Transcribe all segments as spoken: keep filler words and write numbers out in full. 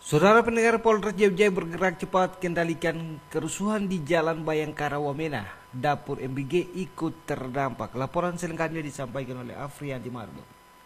Saudara pendengar, Polres Jaya bergerak cepat kendalikan kerusuhan di Jalan Bayangkara Wamena. Dapur M B G ikut terdampak. Laporan selengkapnya disampaikan oleh Afrianti Marbo.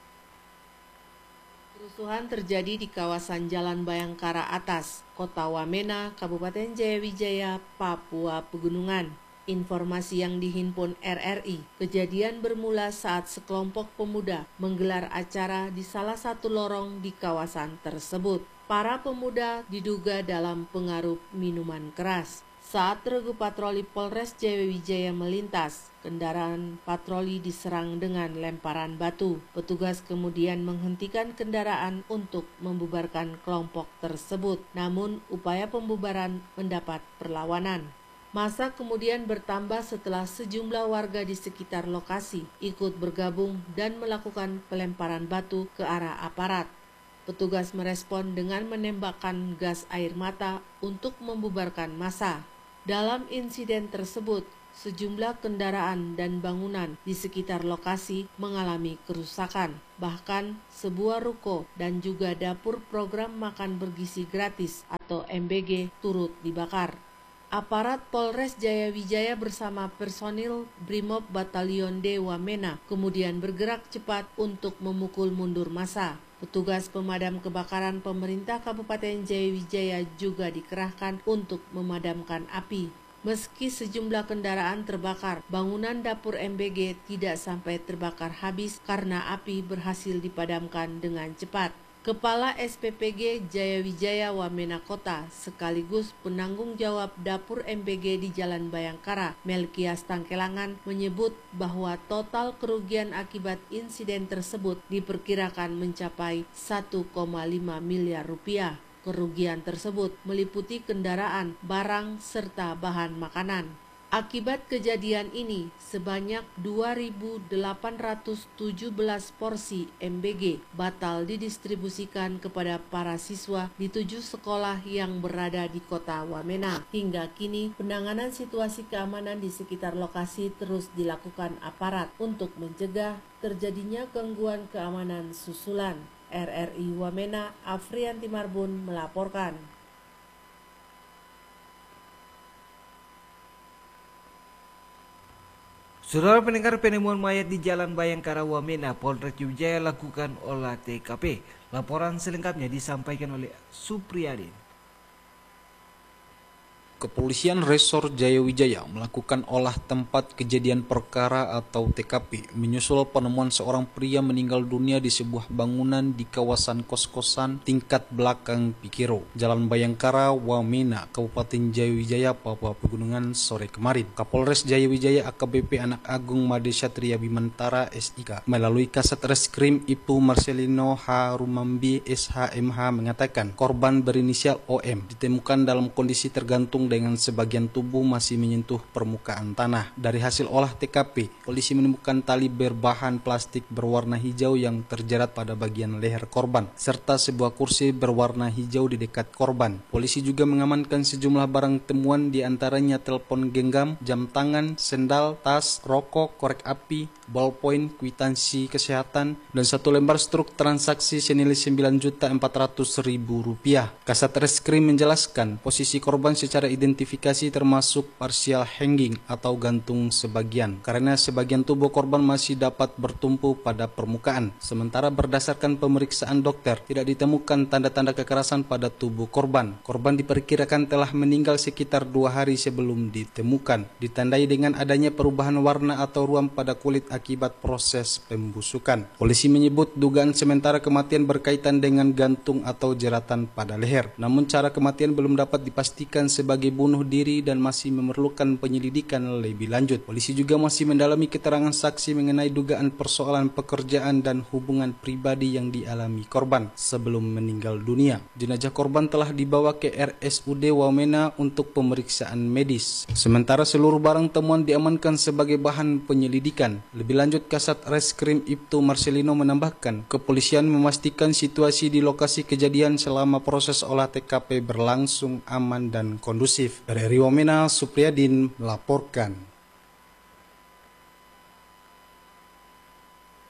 Kerusuhan terjadi di kawasan Jalan Bayangkara Atas, Kota Wamena, Kabupaten Jayawijaya, Papua Pegunungan. Informasi yang dihimpun R R I, kejadian bermula saat sekelompok pemuda menggelar acara di salah satu lorong di kawasan tersebut. Para pemuda diduga dalam pengaruh minuman keras. Saat regu patroli Polres Jayawijaya melintas, kendaraan patroli diserang dengan lemparan batu. Petugas kemudian menghentikan kendaraan untuk membubarkan kelompok tersebut. Namun, upaya pembubaran mendapat perlawanan. Massa kemudian bertambah setelah sejumlah warga di sekitar lokasi ikut bergabung dan melakukan pelemparan batu ke arah aparat. Petugas merespon dengan menembakkan gas air mata untuk membubarkan massa. Dalam insiden tersebut, sejumlah kendaraan dan bangunan di sekitar lokasi mengalami kerusakan. Bahkan sebuah ruko dan juga dapur program makan bergizi gratis atau M B G turut dibakar. Aparat Polres Jayawijaya bersama personil Brimob Batalion D Wamena kemudian bergerak cepat untuk memukul mundur massa. Petugas pemadam kebakaran pemerintah Kabupaten Jayawijaya juga dikerahkan untuk memadamkan api. Meski sejumlah kendaraan terbakar, bangunan dapur M B G tidak sampai terbakar habis karena api berhasil dipadamkan dengan cepat. Kepala S P P G Jayawijaya Wamena Kota sekaligus penanggung jawab dapur M B G di Jalan Bayangkara, Melkias Tangkelangan, menyebut bahwa total kerugian akibat insiden tersebut diperkirakan mencapai satu koma lima miliar rupiah. Kerugian tersebut meliputi kendaraan, barang, serta bahan makanan. Akibat kejadian ini, sebanyak dua ribu delapan ratus tujuh belas porsi M B G batal didistribusikan kepada para siswa di tujuh sekolah yang berada di kota Wamena. Hingga kini, penanganan situasi keamanan di sekitar lokasi terus dilakukan aparat untuk mencegah terjadinya gangguan keamanan susulan. R R I Wamena, Afrianti Marbun melaporkan. Saudara pendengar, penemuan mayat di Jalan Bayangkara Wamena, Polres Jaya lakukan olah T K P. Laporan selengkapnya disampaikan oleh Supriyadin. Kepolisian Resor Jayawijaya melakukan olah tempat kejadian perkara atau T K P menyusul penemuan seorang pria meninggal dunia di sebuah bangunan di kawasan kos-kosan tingkat belakang Pikiro, Jalan Bayangkara, Wamena, Kabupaten Jayawijaya, Papua Pegunungan sore kemarin. Kapolres Jayawijaya A K B P Anak Agung Made Satria Bimantara S I K melalui Kasat Reskrim Ibtu Marcelino H. Rumambi S H M H mengatakan korban berinisial O M ditemukan dalam kondisi tergantung dengan sebagian tubuh masih menyentuh permukaan tanah. Dari hasil olah T K P, polisi menemukan tali berbahan plastik berwarna hijau yang terjerat pada bagian leher korban, serta sebuah kursi berwarna hijau di dekat korban. Polisi juga mengamankan sejumlah barang temuan, diantaranya telepon genggam, jam tangan, sendal, tas, rokok, korek api, ballpoint, kwitansi kesehatan, dan satu lembar struk transaksi senilai sembilan juta empat ratus ribu rupiah. Kasat Reskrim menjelaskan posisi korban secara identifikasi termasuk partial hanging atau gantung sebagian, karena sebagian tubuh korban masih dapat bertumpu pada permukaan. Sementara berdasarkan pemeriksaan dokter, tidak ditemukan tanda-tanda kekerasan pada tubuh korban. Korban diperkirakan telah meninggal sekitar dua hari sebelum ditemukan, ditandai dengan adanya perubahan warna atau ruam pada kulit akibat proses pembusukan. Polisi menyebut dugaan sementara kematian berkaitan dengan gantung atau jeratan pada leher. Namun cara kematian belum dapat dipastikan sebagai bunuh diri dan masih memerlukan penyelidikan lebih lanjut. Polisi juga masih mendalami keterangan saksi mengenai dugaan persoalan pekerjaan dan hubungan pribadi yang dialami korban sebelum meninggal dunia. Jenazah korban telah dibawa ke R S U D Wamena untuk pemeriksaan medis. Sementara seluruh barang temuan diamankan sebagai bahan penyelidikan. Lebih lanjut, Kasat Reskrim Ibtu Marcelino menambahkan, kepolisian memastikan situasi di lokasi kejadian selama proses olah T K P berlangsung aman dan kondusif. Dari R R I Wamena, Supriyadin melaporkan.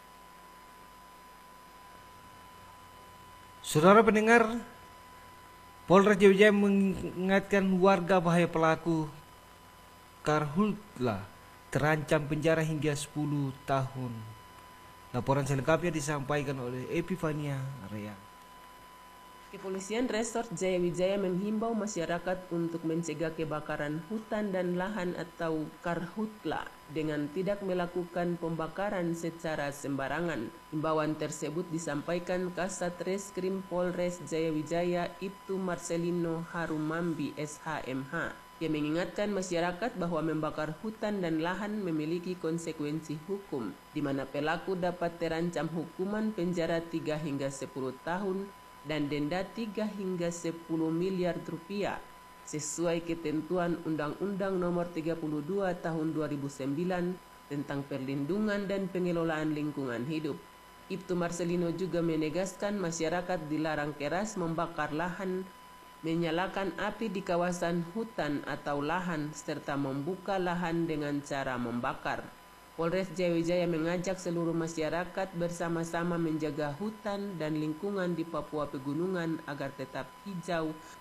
Saudara pendengar, Polres Jayawijaya mengingatkan warga bahaya pelaku karhutla terancam penjara hingga sepuluh tahun. Laporan selengkapnya disampaikan oleh Epifania Rea. Kepolisian Resort Jayawijaya menghimbau masyarakat untuk mencegah kebakaran hutan dan lahan atau karhutla dengan tidak melakukan pembakaran secara sembarangan. Himbauan tersebut disampaikan Kasat Reskrim Polres Jayawijaya Ibtu Marcelino Harumambi S H M H. Ia mengingatkan masyarakat bahwa membakar hutan dan lahan memiliki konsekuensi hukum, di mana pelaku dapat terancam hukuman penjara tiga hingga sepuluh tahun dan denda tiga hingga sepuluh miliar rupiah sesuai ketentuan Undang-Undang Nomor tiga puluh dua Tahun dua ribu sembilan tentang perlindungan dan pengelolaan lingkungan hidup. Ibtu Marcelino juga menegaskan masyarakat dilarang keras membakar lahan, menyalakan api di kawasan hutan atau lahan, serta membuka lahan dengan cara membakar. Polres Jayawijaya mengajak seluruh masyarakat bersama-sama menjaga hutan dan lingkungan di Papua Pegunungan agar tetap hijau